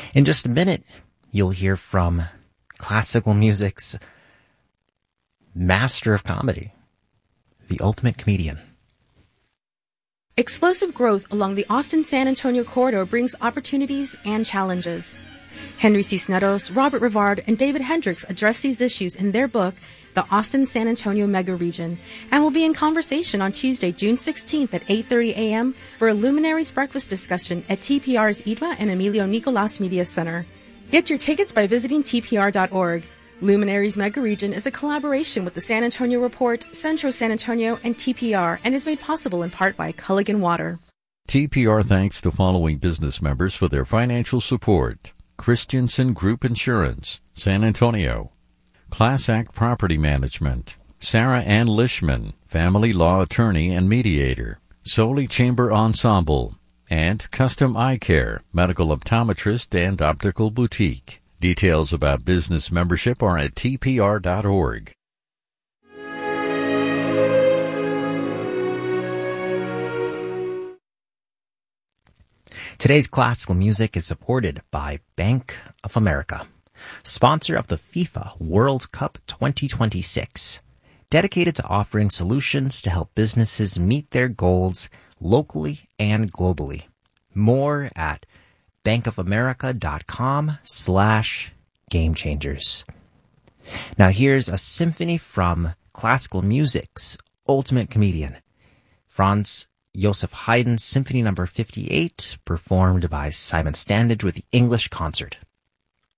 In just a minute, you'll hear from classical music's master of comedy, the ultimate comedian. Explosive growth along the Austin-San Antonio corridor brings opportunities and challenges. Henry Cisneros, Robert Rivard, and David Hendricks address these issues in their book, The Austin-San Antonio Mega Region, and will be in conversation on Tuesday, June 16th at 8:30 a.m. for a Luminaries Breakfast discussion at TPR's Idma and Emilio Nicolas Media Center. Get your tickets by visiting tpr.org. Luminaries Mega Region is a collaboration with the San Antonio Report, Centro San Antonio, and TPR, and is made possible in part by Culligan Water. TPR thanks the following business members for their financial support: Christensen Group Insurance, San Antonio; Class Act Property Management; Sarah Ann Lishman, Family Law Attorney and Mediator; Soli Chamber Ensemble; and Custom Eye Care, Medical Optometrist and Optical Boutique. Details about business membership are at tpr.org. Today's classical music is supported by Bank of America, sponsor of the FIFA World Cup 2026, dedicated to offering solutions to help businesses meet their goals locally and globally. More at bankofamerica.com/gamechangers. Now here's a symphony from classical music's ultimate comedian, Franz Joseph Haydn's Symphony No. 58, performed by Simon Standage with the English Concert.